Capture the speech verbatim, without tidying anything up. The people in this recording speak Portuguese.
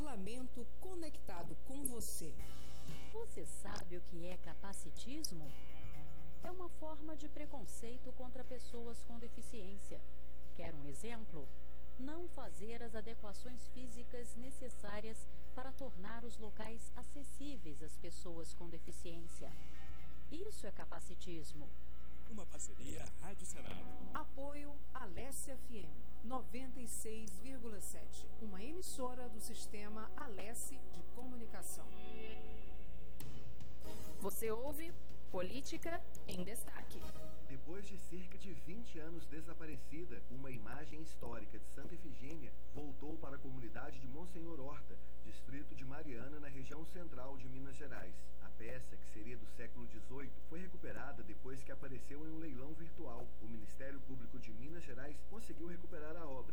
Parlamento conectado com você. Você sabe o que é capacitismo? É uma forma de preconceito contra pessoas com deficiência. Quer um exemplo? Não fazer as adequações físicas necessárias para tornar os locais acessíveis às pessoas com deficiência. Isso é capacitismo. Uma parceria Rádio Senado. Apoio Alesse F M noventa e seis vírgula sete, uma emissora do sistema Alesse de comunicação. Você ouve Política em Destaque. Depois de cerca de vinte anos desaparecida, uma imagem histórica de Santa Efigênia voltou para a comunidade de Monsenhor Horta, distrito de Mariana, na região central de Minas Gerais. A peça, que seria do século dezoito, foi recuperada depois que apareceu em um leilão virtual. O Ministério Público de Minas Gerais conseguiu recuperar a obra.